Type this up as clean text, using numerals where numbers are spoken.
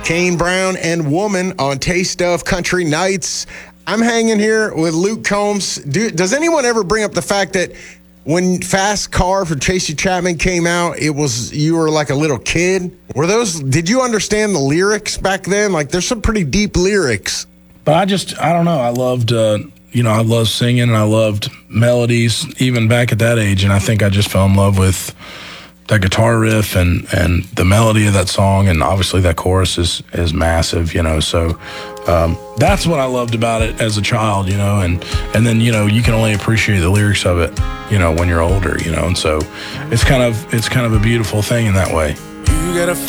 Kane Brown and Woman on Taste of Country Nights. I'm hanging here with Luke Combs. Does anyone ever bring up the fact that when Fast Car for Tracy Chapman came out, you were like a little kid? Did you understand the lyrics back then? Like, there's some pretty deep lyrics. But I don't know. I loved, I loved singing and I loved melodies even back at that age. And I think I just fell in love with that guitar riff and the melody of that song. And obviously that chorus is massive, so that's what I loved about it as a child, and then, you can only appreciate the lyrics of it, when you're older, and so it's kind of a beautiful thing in that way. You gotta